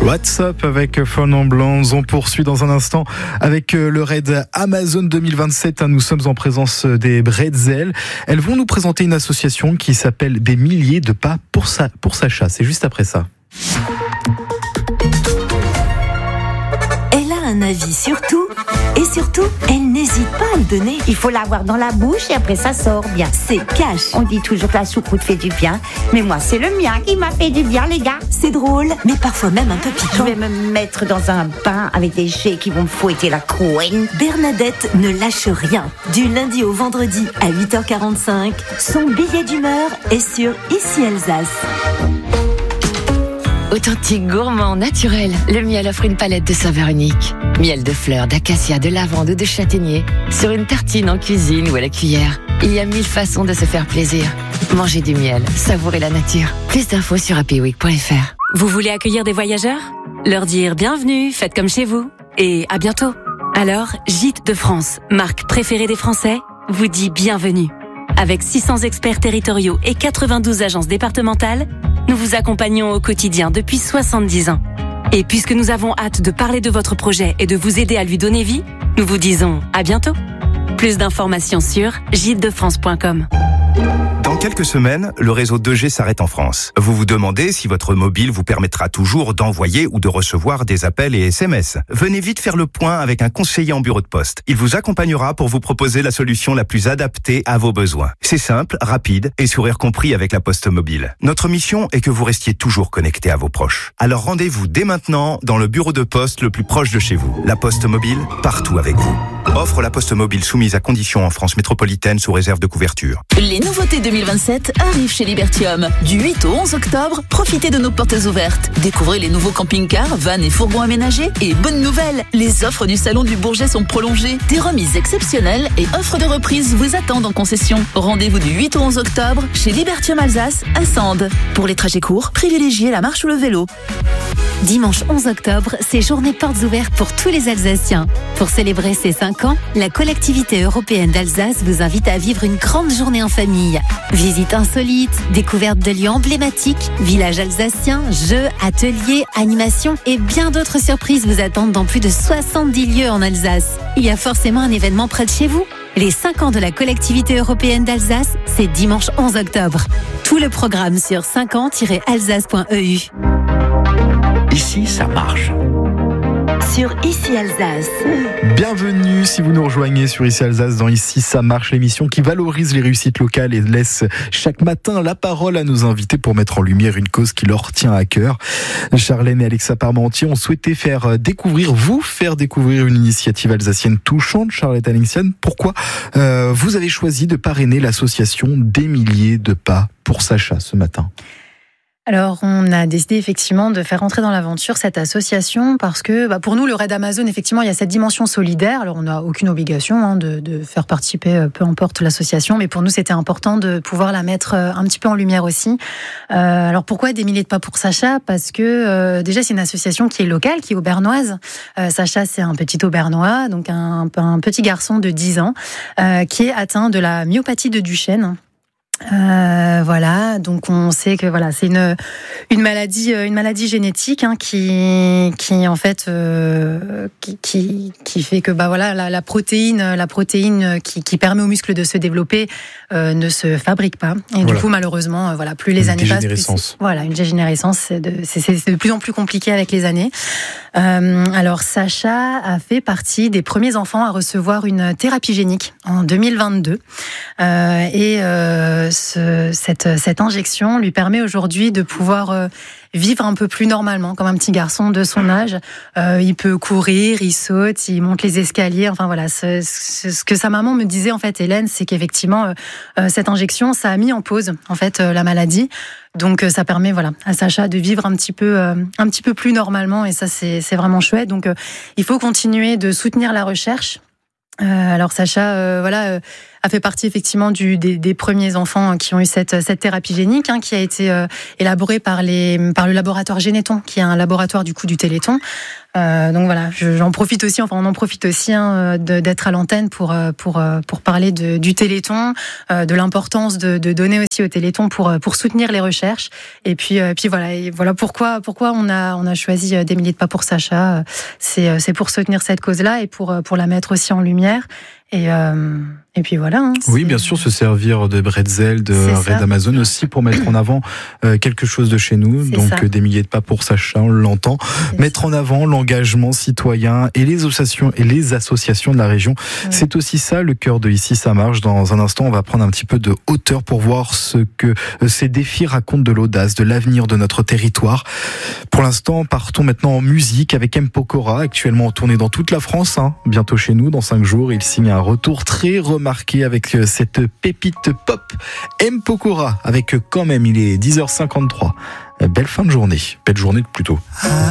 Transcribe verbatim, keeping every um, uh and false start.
What's Up avec Fernand Blanc. On poursuit dans un instant avec le raid Amazon deux mille vingt-sept. Nous sommes en présence des Bretzel. Elles vont nous présenter une association qui s'appelle Des milliers de pas pour, sa, pour Sacha. C'est juste après ça. Elle a un avis sur tout et surtout, elle n'hésite pas à le donner. Il faut l'avoir dans la bouche et après ça sort bien. C'est cash. On dit toujours que la choucroute fait du bien, mais moi c'est le mien qui m'a fait du bien, les gars. C'est drôle, mais parfois même un peu Je piquant. vais me mettre dans un bain avec des jets qui vont me fouetter la couenne. Bernadette ne lâche rien. Du lundi au vendredi à huit heures quarante-cinq, son billet d'humeur est sur Ici Alsace. Authentique, gourmand, naturel, le miel offre une palette de saveurs uniques. Miel de fleurs, d'acacia, de lavande ou de châtaignier, sur une tartine en cuisine ou à la cuillère. Il y a mille façons de se faire plaisir. Mangez du miel, savourez la nature. Plus d'infos sur happy week point f r. Vous voulez accueillir des voyageurs ? Leur dire bienvenue, faites comme chez vous. Et à bientôt. Alors, Gîtes de France, marque préférée des Français, vous dit bienvenue. Avec six cents experts territoriaux et quatre-vingt-douze agences départementales, nous vous accompagnons au quotidien depuis soixante-dix ans. Et puisque nous avons hâte de parler de votre projet et de vous aider à lui donner vie, nous vous disons à bientôt. Plus d'informations sur gîtes de france point com. Dans quelques semaines, le réseau deux G s'arrête en France. Vous vous demandez si votre mobile vous permettra toujours d'envoyer ou de recevoir des appels et S M S. Venez vite faire le point avec un conseiller en bureau de poste. Il vous accompagnera pour vous proposer la solution la plus adaptée à vos besoins. C'est simple, rapide et sourire compris avec la Poste Mobile. Notre mission est que vous restiez toujours connecté à vos proches. Alors rendez-vous dès maintenant dans le bureau de poste le plus proche de chez vous. La Poste Mobile, partout avec vous. Offre la Poste Mobile soumise à conditions en France métropolitaine sous réserve de couverture. Les nouveautés deux mille vingt-sept arrivent chez Libertium. Du huit au onze octobre, profitez de nos portes ouvertes. Découvrez les nouveaux camping-cars, vannes et fourgons aménagés. Et bonne nouvelle, les offres du Salon du Bourget sont prolongées. Des remises exceptionnelles et offres de reprise vous attendent en concession. Rendez-vous du huit au onze octobre chez Libertium Alsace à Sande. Pour les trajets courts, privilégiez la marche ou le vélo. Dimanche onze octobre, c'est journée portes ouvertes pour tous les Alsaciens. Pour célébrer ses cinq ans, la collectivité européenne d'Alsace vous invite à vivre une grande journée en famille. Visites insolites, découvertes de lieux emblématiques, villages alsaciens, jeux, ateliers, animations et bien d'autres surprises vous attendent dans plus de soixante-dix lieux en Alsace. Il y a forcément un événement près de chez vous. Les cinq ans de la collectivité européenne d'Alsace, c'est dimanche onze octobre. Tout le programme sur cinq ans tiret alsace point e u. Ici, ça marche. Sur Ici Alsace. Bienvenue si vous nous rejoignez sur Ici Alsace dans Ici ça marche, l'émission qui valorise les réussites locales et laisse chaque matin la parole à nos invités pour mettre en lumière une cause qui leur tient à cœur. Charlène et Alexa Parmentier ont souhaité faire découvrir, vous faire découvrir une initiative alsacienne touchante. Charlotte Alexian, pourquoi euh, vous avez choisi de parrainer l'association Des milliers de pas pour Sacha ce matin ? Alors, on a décidé effectivement de faire entrer dans l'aventure cette association parce que, bah, pour nous, le raid Amazon, effectivement, il y a cette dimension solidaire. Alors, on n'a aucune obligation hein, de, de faire participer, peu importe l'association, mais pour nous, c'était important de pouvoir la mettre un petit peu en lumière aussi. Euh, alors, pourquoi Des milliers de pas pour Sacha ? Parce que euh, déjà, c'est une association qui est locale, qui est aubernoise. Euh, Sacha, c'est un petit aubernois, donc un, un petit garçon de dix ans euh, qui est atteint de la myopathie de Duchenne. Euh, voilà, donc on sait que voilà, c'est une une maladie, une maladie génétique hein, qui qui en fait euh, qui, qui qui fait que bah voilà la, la protéine, la protéine qui qui permet aux muscles de se développer euh, ne se fabrique pas. Et voilà. Du coup, malheureusement, euh, voilà, plus les une années passent, plus c'est, voilà, une dégénérescence, c'est de c'est, c'est de plus en plus compliqué avec les années. Euh, alors Sacha a fait partie des premiers enfants à recevoir une thérapie génique en deux mille vingt-deux euh, et euh, ce, cette, cette injection lui permet aujourd'hui de pouvoir euh, vivre un peu plus normalement, comme un petit garçon de son âge. Euh, il peut courir, il saute, il monte les escaliers. Enfin voilà, ce, ce, ce que sa maman me disait en fait, Hélène, c'est qu'effectivement euh, cette injection, ça a mis en pause en fait euh, la maladie. Donc ça permet voilà à Sacha de vivre un petit peu euh, un petit peu plus normalement et ça c'est c'est vraiment chouette. Donc euh, il faut continuer de soutenir la recherche. Euh, alors Sacha, euh, voilà, euh, a fait partie effectivement du, des, des premiers enfants qui ont eu cette, cette thérapie génique, hein, qui a été euh, élaborée par, les, par le laboratoire Généton, qui est un laboratoire du coup du Téléthon. Euh, donc voilà, je, j'en profite aussi, enfin on en profite aussi hein, de, d'être à l'antenne pour pour pour parler de, du Téléthon, euh, de l'importance de, de donner aussi au Téléthon pour pour soutenir les recherches. Et puis euh, puis voilà, et voilà pourquoi pourquoi on a on a choisi des milliers de pas pour Sacha. C'est c'est pour soutenir cette cause-là et pour pour la mettre aussi en lumière. Et, euh, et puis voilà. Hein, oui, bien sûr, se servir de bretzel, de raid Amazon aussi pour mettre en avant euh, quelque chose de chez nous. C'est donc ça. Des milliers de pas pour Sacha, on l'entend. C'est mettre ça. En avant l'engagement citoyen et les associations et les associations de la région. Oui. C'est aussi ça le cœur de Ici ça marche. Dans un instant, on va prendre un petit peu de hauteur pour voir ce que ces défis racontent de l'audace, de l'avenir de notre territoire. Pour l'instant, partons maintenant en musique avec M. Pokora, actuellement en tournée dans toute la France. Hein. Bientôt chez nous, dans cinq jours, il signe un retour très remarqué avec cette pépite pop. M. Pokora avec quand même, il est dix heures cinquante-trois. Belle fin de journée, belle journée plutôt.